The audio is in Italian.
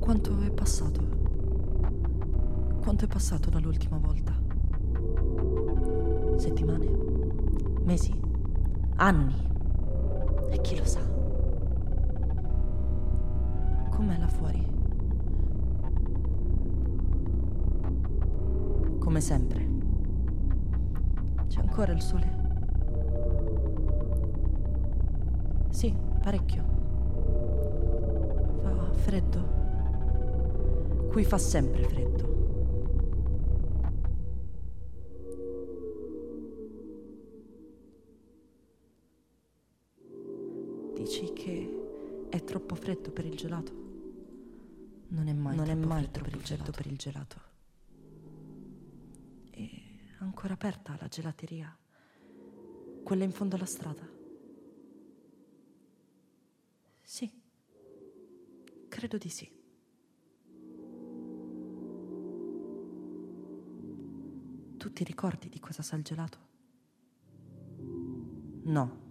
Quanto è passato? Quanto è passato dall'ultima volta? Settimane? Mesi? Anni? E chi lo sa? Com'è là fuori? Come sempre. C'è ancora il sole? Sì, parecchio. Fa freddo. Qui fa sempre freddo. Dici che è troppo freddo per il gelato? Non è mai troppo freddo per il gelato. È ancora aperta la gelateria? Quella in fondo alla strada? Sì, credo di sì. Tu ti ricordi di cosa sa il gelato? No.